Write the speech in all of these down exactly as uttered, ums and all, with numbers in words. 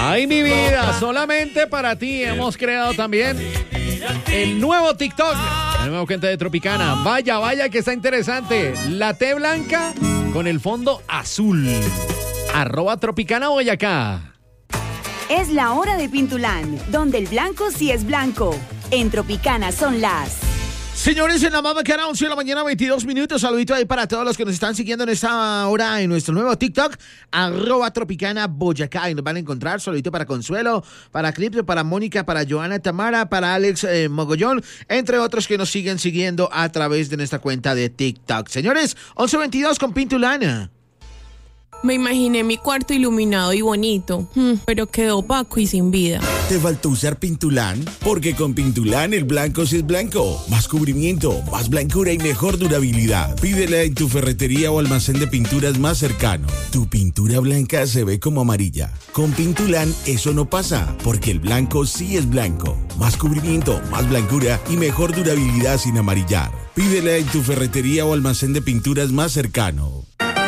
Ay, mi vida, solamente para ti hemos creado también el nuevo TikTok, el nuevo cuenta de Tropicana. Vaya, vaya que está interesante. La T blanca con el fondo azul. Arroba Tropicana Boyacá. Es la hora de Pintulán, donde el blanco sí es blanco. En Tropicana son las... Señores, en la más bacana, once de la mañana, veintidós minutos. Saludito ahí para todos los que nos están siguiendo en esta hora en nuestro nuevo TikTok, arroba Tropicana Boyacá. Y nos van a encontrar. Saludito para Consuelo, para Clip, para Mónica, para Joana Tamara, para Alex eh, Mogollón, entre otros que nos siguen siguiendo a través de nuestra cuenta de TikTok. Señores, once veintidós con Pintulana. Me imaginé mi cuarto iluminado y bonito, pero quedó opaco y sin vida. ¿Te faltó usar Pintulán? Porque con Pintulán el blanco sí es blanco. Más cubrimiento, más blancura y mejor durabilidad. Pídela en tu ferretería o almacén de pinturas más cercano. Tu pintura blanca se ve como amarilla. Con Pintulán eso no pasa, porque el blanco sí es blanco. Más cubrimiento, más blancura y mejor durabilidad sin amarillar. Pídela en tu ferretería o almacén de pinturas más cercano.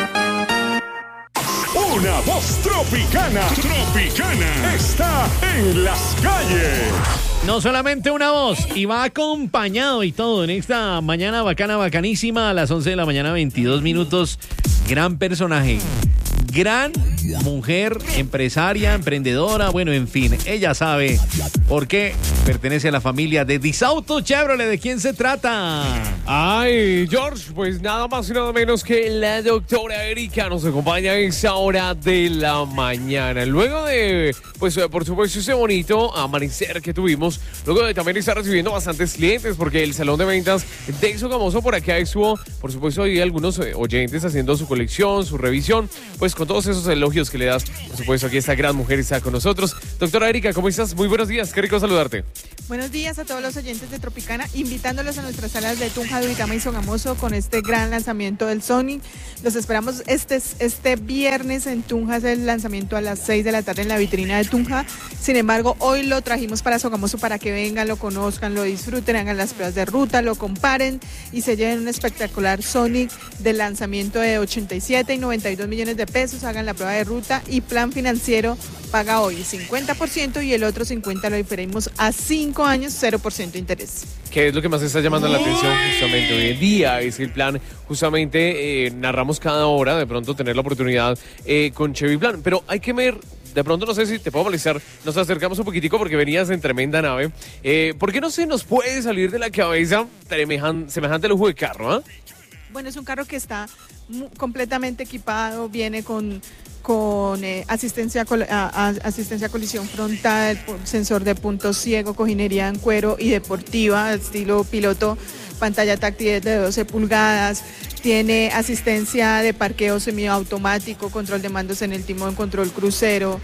Una voz tropicana, tropicana, está en las calles. No solamente una voz, y va acompañado y todo en esta mañana bacana, bacanísima, a las once de la mañana, veintidós minutos. Gran personaje, gran mujer, empresaria, emprendedora, bueno, en fin, ella sabe por qué pertenece a la familia de Disauto Chevrolet. ¿De quién se trata? Ay, George, pues nada más y nada menos que la doctora Erika nos acompaña a esa hora de la mañana. Luego de, pues por supuesto, ese bonito amanecer que tuvimos, luego de también estar recibiendo bastantes clientes, porque el salón de ventas de Sogamoso por acá estuvo, por supuesto, hay algunos oyentes haciendo su colección, su revisión, pues con todos esos elogios que le das, por supuesto, aquí esta gran mujer está con nosotros. Doctora Erika, ¿cómo estás? Muy buenos días, qué rico saludarte. Buenos días a todos los oyentes de Tropicana, invitándolos a nuestras salas de Tunja, Duitama y Sogamoso con este gran lanzamiento del Sonic. Los esperamos este, este viernes en Tunja, es el lanzamiento a las seis de la tarde en la vitrina de Tunja. Sin embargo, hoy lo trajimos para Sogamoso para que vengan, lo conozcan, lo disfruten, hagan las pruebas de ruta, lo comparen y se lleven un espectacular Sonic de lanzamiento de ochenta y siete y noventa y dos millones de pesos. Hagan la prueba de ruta y plan financiero paga hoy cincuenta por ciento y el otro cincuenta por ciento lo diferimos a cinco años, cero por ciento de interés. ¿Qué es lo que más está llamando la atención justamente hoy en día? Es el plan, justamente eh, narramos cada hora, de pronto tener la oportunidad eh, con Chevy Plan, pero hay que ver, de pronto no sé si te puedo molestar, nos acercamos un poquitico porque venías en tremenda nave. Eh, ¿Por qué no se nos puede salir de la cabeza tremejan, semejante lujo de carro? ¿eh? Bueno, es un carro que está mu- completamente equipado, viene con... con eh, asistencia, col- a, a, asistencia a colisión frontal, sensor de punto ciego, cojinería en cuero y deportiva, estilo piloto, pantalla táctil de doce pulgadas, tiene asistencia de parqueo semiautomático, control de mandos en el timón, control crucero,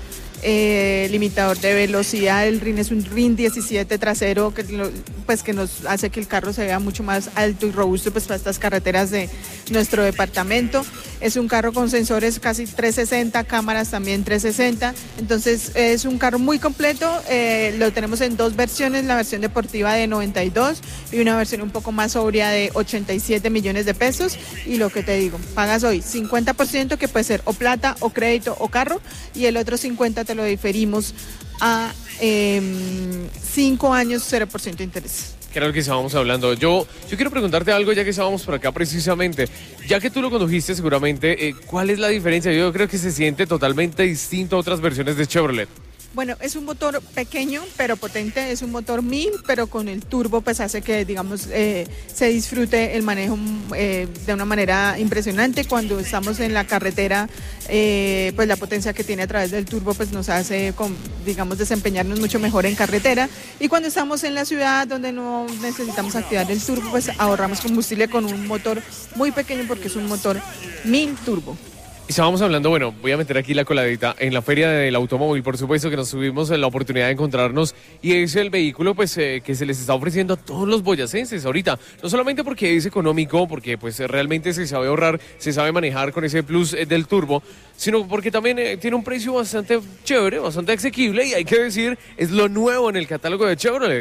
eh, limitador de velocidad. El R I N es un R I N diecisiete trasero que, lo, pues, que nos hace que el carro se vea mucho más alto y robusto pues, para estas carreteras de nuestro departamento. Es un carro con sensores casi trescientos sesenta, cámaras también trescientos sesenta, entonces es un carro muy completo. Eh, lo tenemos en dos versiones, la versión deportiva de noventa y dos y una versión un poco más sobria de ochenta y siete millones de pesos. Y lo que te digo, pagas hoy cincuenta por ciento, que puede ser o plata o crédito o carro, y el otro cincuenta por ciento te lo diferimos a eh, cinco años, cero por ciento de interés. Que era lo que estábamos hablando. Yo, yo quiero preguntarte algo ya que estábamos por acá precisamente. Ya que tú lo condujiste seguramente, eh, ¿cuál es la diferencia? Yo creo que se siente totalmente distinto a otras versiones de Chevrolet. Bueno, es un motor pequeño pero potente, es un motor mil, pero con el turbo pues hace que, digamos, eh, se disfrute el manejo eh, de una manera impresionante. Cuando estamos en la carretera, eh, pues la potencia que tiene a través del turbo pues nos hace, con, digamos, desempeñarnos mucho mejor en carretera. Y cuando estamos en la ciudad donde no necesitamos activar el turbo, pues ahorramos combustible con un motor muy pequeño porque es un motor mil turbo. Estábamos hablando, bueno, voy a meter aquí la coladita, en la Feria del Automóvil, por supuesto que nos tuvimos la oportunidad de encontrarnos, y es el vehículo pues eh, que se les está ofreciendo a todos los boyacenses ahorita, no solamente porque es económico, porque pues realmente se sabe ahorrar, se sabe manejar con ese plus eh, del turbo, sino porque también eh, tiene un precio bastante chévere, bastante asequible, y hay que decir, es lo nuevo en el catálogo de Chevrolet.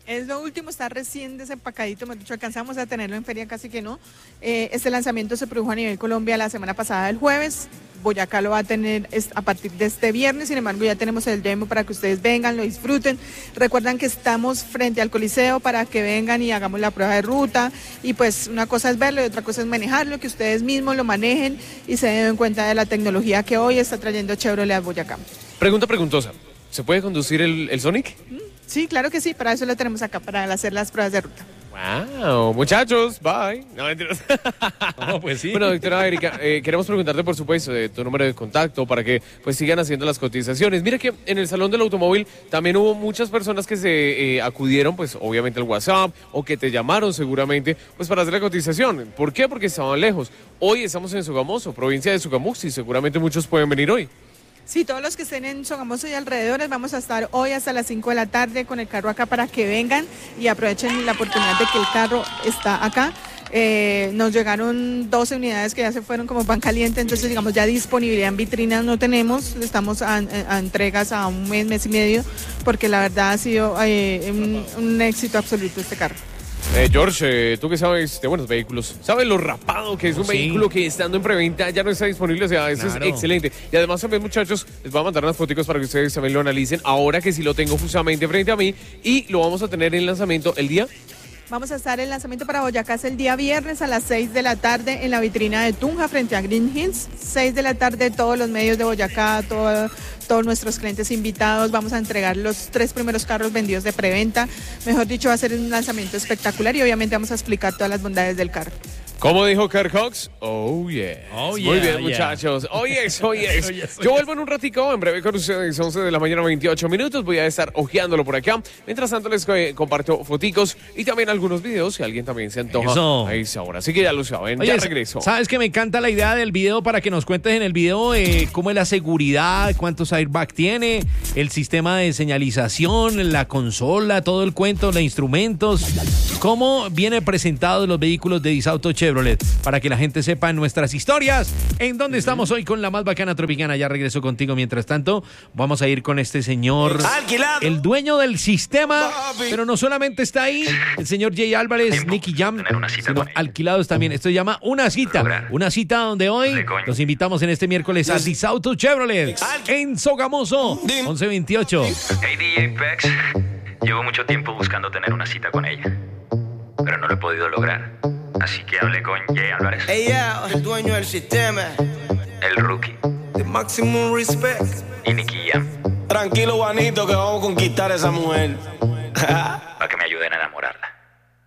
Es lo último, está recién desempacadito, me dicho, alcanzamos a tenerlo en feria, casi que no. Eh, este lanzamiento se produjo a nivel Colombia la semana pasada, el jueves. Boyacá lo va a tener a partir de este viernes, sin embargo ya tenemos el demo para que ustedes vengan, lo disfruten. Recuerdan que estamos frente al Coliseo para que vengan y hagamos la prueba de ruta, y pues una cosa es verlo y otra cosa es manejarlo, que ustedes mismos lo manejen y se den cuenta de la tecnología que hoy está trayendo Chevrolet a Boyacá. Pregunta preguntosa, ¿se puede conducir el, el Sonic? Sí, claro que sí, para eso lo tenemos acá, para hacer las pruebas de ruta. Wow, muchachos, bye. No, mentiras. No, pues sí. Bueno, doctora Erika, eh, queremos preguntarte, por supuesto, de tu número de contacto para que pues sigan haciendo las cotizaciones. Mira que en el Salón del Automóvil también hubo muchas personas que se eh, acudieron, pues obviamente al WhatsApp, o que te llamaron seguramente, pues para hacer la cotización. ¿Por qué? Porque estaban lejos. Hoy estamos en Sogamoso, provincia de Sogamuxi, seguramente muchos pueden venir hoy. Sí, todos los que estén en Sogamoso y alrededores vamos a estar hoy hasta las cinco de la tarde con el carro acá para que vengan y aprovechen la oportunidad de que el carro está acá. Eh, nos llegaron doce unidades que ya se fueron como pan caliente, entonces digamos ya disponibilidad en vitrinas no tenemos, estamos a, a entregas a un mes, mes y medio, porque la verdad ha sido eh, un, un éxito absoluto este carro. Eh, George, eh, tú que sabes de buenos vehículos, ¿sabes lo rapado que es un Sí. vehículo que estando en preventa ya no está disponible? O sea, eso Claro. es excelente. Y además también, muchachos, les voy a mandar unas fotos para que ustedes también lo analicen, ahora que sí lo tengo justamente frente a mí, y lo vamos a tener en lanzamiento el día. Vamos a estar en lanzamiento para Boyacá el día viernes a las seis de la tarde en la vitrina de Tunja frente a Green Hills. seis de la tarde, todos los medios de Boyacá, todo, todos nuestros clientes invitados. Vamos a entregar los tres primeros carros vendidos de preventa. Mejor dicho, va a ser un lanzamiento espectacular y obviamente vamos a explicar todas las bondades del carro. ¿Cómo dijo Kirk Cox? Oh, yeah. Oh, Muy yeah, bien, yeah. muchachos. Oh, yes, oh, yes. Oh, yes, oh, Yo yes. vuelvo en un ratico, en breve con ustedes, once de la mañana, veintiocho minutos. Voy a estar hojeándolo por acá. Mientras tanto, les eh, comparto foticos y también algunos videos si alguien también se antoja Eso. a esa hora. Así que ya lo saben, Oye, ya regreso. ¿sabes que me encanta la idea del video para que nos cuentes en el video eh, cómo es la seguridad, cuántos airbag tiene, el sistema de señalización, la consola, todo el cuento, los instrumentos, cómo viene presentado los vehículos de Disauto Chevrolet, para que la gente sepa nuestras historias, en dónde estamos hoy con la más bacana tropicana. Ya regreso contigo. Mientras tanto, vamos a ir con este señor, Alquilado. el dueño del sistema, pero no solamente está ahí, el señor Jay Álvarez, Nicky Jam, tener una cita sino con él. alquilados también. Esto se llama Una Cita. Lograr. Una cita donde hoy Dale, coño. los invitamos en este miércoles a Disauto Chevrolet en Sogamoso, once veintiocho. Hey D J Pex, llevo mucho tiempo buscando tener una cita con ella, pero no lo he podido lograr. Así que hablé con Jay Álvarez, Ella, dueño del sistema, el rookie, de maximum respect. y Nicky Jam. Tranquilo, Juanito, que vamos a conquistar a esa mujer.